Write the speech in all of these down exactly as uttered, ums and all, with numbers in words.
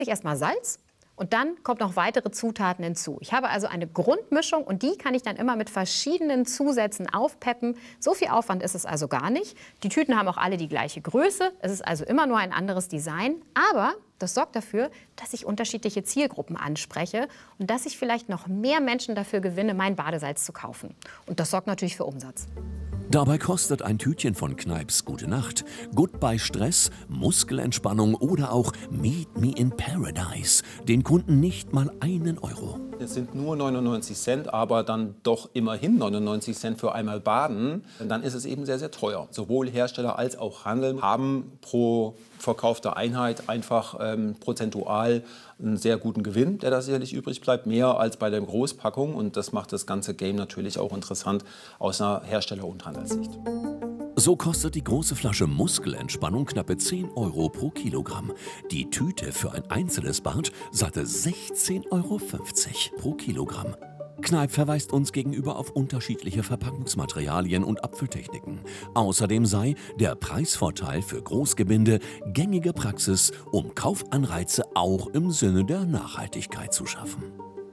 Erstmal Salz und dann kommt noch weitere Zutaten hinzu. Ich habe also eine Grundmischung und die kann ich dann immer mit verschiedenen Zusätzen aufpeppen. So viel Aufwand ist es also gar nicht. Die Tüten haben auch alle die gleiche Größe. Es ist also immer nur ein anderes Design. Aber das sorgt dafür, dass ich unterschiedliche Zielgruppen anspreche und dass ich vielleicht noch mehr Menschen dafür gewinne, mein Badesalz zu kaufen. Und das sorgt natürlich für Umsatz. Dabei kostet ein Tütchen von Kneips Gute Nacht, Goodbye Stress, Muskelentspannung oder auch Meet Me in Paradise den Kunden nicht mal einen Euro. Es sind nur neunundneunzig Cent, aber dann doch immerhin neunundneunzig Cent für einmal baden. Dann ist es eben sehr, sehr teuer. Sowohl Hersteller als auch Handel haben pro verkaufte Einheit einfach ähm, prozentual einen sehr guten Gewinn, der da sicherlich übrig bleibt, mehr als bei der Großpackung. Und das macht das ganze Game natürlich auch interessant aus einer Hersteller- und Handelssicht. So kostet die große Flasche Muskelentspannung knappe zehn Euro pro Kilogramm. Die Tüte für ein einzelnes Bad satte sechzehn Euro fünfzig pro Kilogramm. Kneipp verweist uns gegenüber auf unterschiedliche Verpackungsmaterialien und Abfülltechniken. Außerdem sei der Preisvorteil für Großgebinde gängige Praxis, um Kaufanreize auch im Sinne der Nachhaltigkeit zu schaffen.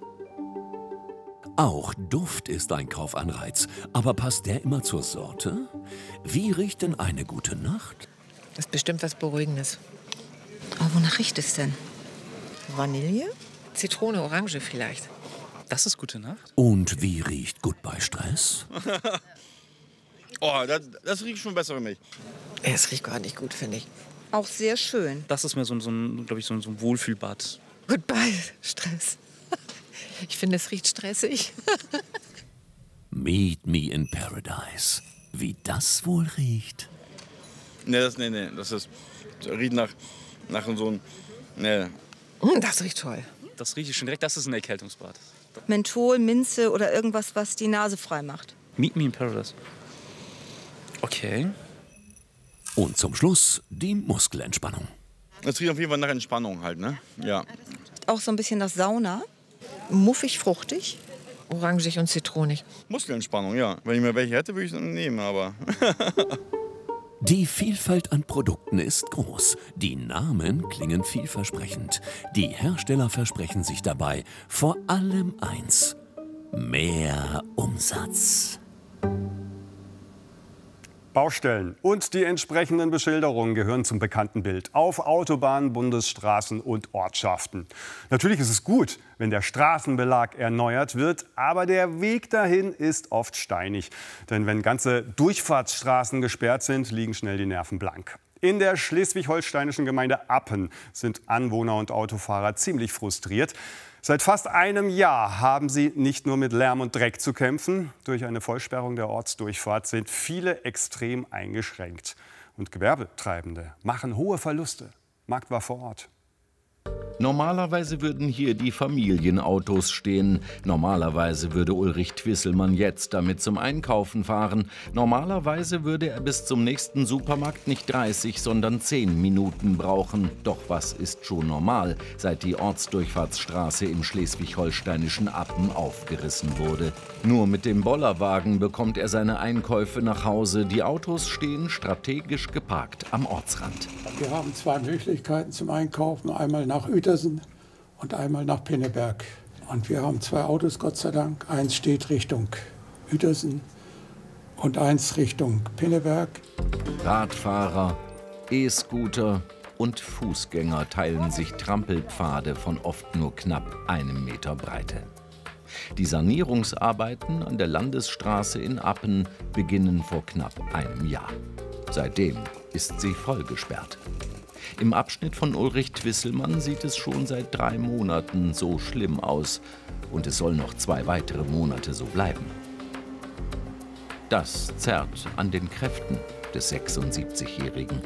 Auch Duft ist ein Kaufanreiz, aber passt der immer zur Sorte? Wie riecht denn eine gute Nacht? Das ist bestimmt was Beruhigendes. Aber wonach riecht es denn? Vanille? Zitrone, Orange vielleicht. Das ist Gute Nacht. Und wie riecht Goodbye Stress? Oh, das, das riecht schon besser für mich. Ja, es riecht gar nicht gut, finde ich. Auch sehr schön. Das ist mir so, so ein, glaube ich, so ein, so ein Wohlfühlbad. Goodbye, Stress. Ich finde, es riecht stressig. Meet Me in Paradise. Wie das wohl riecht? Nee, das, nee, nee, das ist, das riecht nach, nach so einem, nee. Das riecht toll. Das rieche ich schon direkt, das ist ein Erkältungsbad. Menthol, Minze oder irgendwas, was die Nase frei macht. Meet Me in Paradise. Okay. Und zum Schluss die Muskelentspannung. Das riecht auf jeden Fall nach Entspannung halt, ne? Ja. Auch so ein bisschen nach Sauna. Muffig, fruchtig. Orangig und zitronig. Muskelentspannung, ja. Wenn ich mir welche hätte, würde ich es nehmen, aber... Die Vielfalt an Produkten ist groß. Die Namen klingen vielversprechend. Die Hersteller versprechen sich dabei vor allem eins: mehr Umsatz. Baustellen und die entsprechenden Beschilderungen gehören zum bekannten Bild auf Autobahnen, Bundesstraßen und Ortschaften. Natürlich ist es gut, wenn der Straßenbelag erneuert wird, aber der Weg dahin ist oft steinig. Denn wenn ganze Durchfahrtsstraßen gesperrt sind, liegen schnell die Nerven blank. In der schleswig-holsteinischen Gemeinde Appen sind Anwohner und Autofahrer ziemlich frustriert. Seit fast einem Jahr haben sie nicht nur mit Lärm und Dreck zu kämpfen. Durch eine Vollsperrung der Ortsdurchfahrt sind viele extrem eingeschränkt. Und Gewerbetreibende machen hohe Verluste. Markt war vor Ort. Normalerweise würden hier die Familienautos stehen. Normalerweise würde Ulrich Twisselmann jetzt damit zum Einkaufen fahren. Normalerweise würde er bis zum nächsten Supermarkt nicht dreißig, sondern zehn Minuten brauchen. Doch was ist schon normal, seit die Ortsdurchfahrtsstraße im schleswig-holsteinischen Appen aufgerissen wurde? Nur mit dem Bollerwagen bekommt er seine Einkäufe nach Hause. Die Autos stehen strategisch geparkt am Ortsrand. Wir haben zwei Möglichkeiten zum Einkaufen, einmal nach Uetersen und einmal nach Pinneberg. Und wir haben zwei Autos, Gott sei Dank. Eins steht Richtung Uetersen und eins Richtung Pinneberg. Radfahrer, E-Scooter und Fußgänger teilen sich Trampelpfade von oft nur knapp einem Meter Breite. Die Sanierungsarbeiten an der Landesstraße in Appen beginnen vor knapp einem Jahr. Seitdem ist sie voll gesperrt. Im Abschnitt von Ulrich Twisselmann sieht es schon seit drei Monaten so schlimm aus. Und es soll noch zwei weitere Monate so bleiben. Das zerrt an den Kräften des sechsundsiebzigjährigen.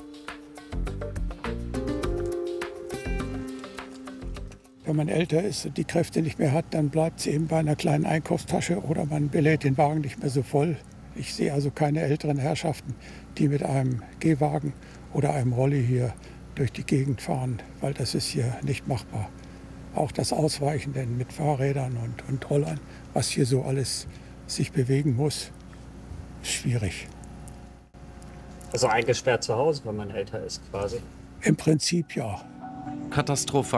Wenn man älter ist und die Kräfte nicht mehr hat, dann bleibt es eben bei einer kleinen Einkaufstasche oder man belädt den Wagen nicht mehr so voll. Ich sehe also keine älteren Herrschaften, die mit einem Gehwagen oder einem Rolli hier durch die Gegend fahren, weil das ist hier nicht machbar. Auch das Ausweichen denn mit Fahrrädern und, und Rollern, was hier so alles sich bewegen muss, ist schwierig. Also eingesperrt zu Hause, wenn man älter ist quasi? Im Prinzip ja. Katastrophal.